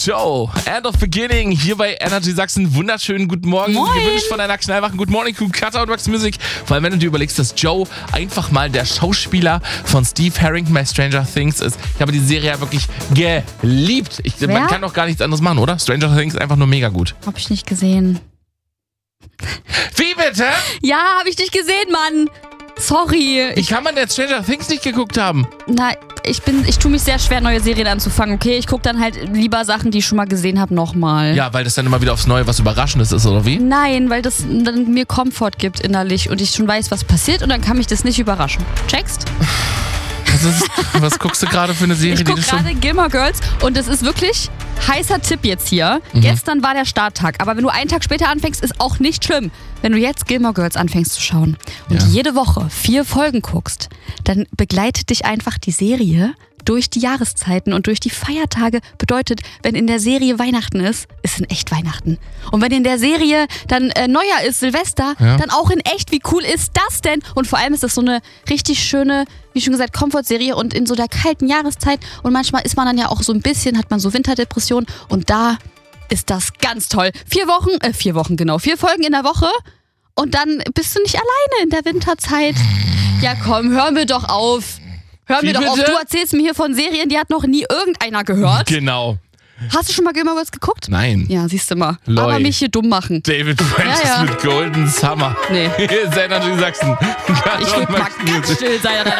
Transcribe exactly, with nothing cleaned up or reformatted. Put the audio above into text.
Joe, End of Beginning, hier bei Energy Sachsen. Wunderschönen guten Morgen. Moin. Gewünscht von einer knallwachen Good Morning Crew, Cutter und Wax Music. Vor allem, wenn du dir überlegst, dass Joe einfach mal der Schauspieler von Steve Harrington bei Stranger Things ist. Ich habe die Serie ja wirklich geliebt. Ich, man kann doch gar nichts anderes machen, oder? Stranger Things ist einfach nur mega gut. Hab ich nicht gesehen. Wie bitte? Ja, hab ich nicht gesehen, Mann. Sorry. Wie kann man denn Stranger Things nicht geguckt haben? Na, ich bin, ich tue mich sehr schwer, neue Serien anzufangen, okay? Ich gucke dann halt lieber Sachen, die ich schon mal gesehen habe, nochmal. Ja, weil das dann immer wieder aufs Neue was Überraschendes ist, oder wie? Nein, weil das dann mir Komfort gibt innerlich und ich schon weiß, was passiert und dann kann mich das nicht überraschen. Checkst? Was, ist, was guckst du gerade für eine Serie? Ich die gucke du schon... gerade Gilmore Girls und es ist wirklich heißer Tipp jetzt hier. Mhm. Gestern war der Starttag, aber wenn du einen Tag später anfängst, ist auch nicht schlimm. Wenn du jetzt Gilmore Girls anfängst zu schauen und Ja. jede Woche vier Folgen guckst, dann begleitet dich einfach die Serie durch die Jahreszeiten und durch die Feiertage. Bedeutet, wenn in der Serie Weihnachten ist, ist in echt Weihnachten. Und wenn in der Serie dann äh, Neujahr ist, Silvester, Ja. dann auch in echt. Wie cool ist das denn? Und vor allem ist das so eine richtig schöne, wie schon gesagt, Komfortserie und in so der kalten Jahreszeit. Und manchmal ist man dann ja auch so ein bisschen, hat man so Winterdepression und da ist das ganz toll. Vier Wochen, äh, vier Wochen genau, vier Folgen in der Woche und dann bist du nicht alleine in der Winterzeit. Ja komm, hör mir doch auf. Hör Wie mir doch auf, bitte? du erzählst mir hier von Serien, die hat noch nie irgendeiner gehört. Genau. Hast du schon mal Gilmore Girls geguckt? Nein. Ja, siehst du mal. Loi. Aber mich hier dumm machen. David Francis Ja, ja. mit Golden Summer. Nee. Hier ist Energy Sachsen. Ich will mal ganz still sein.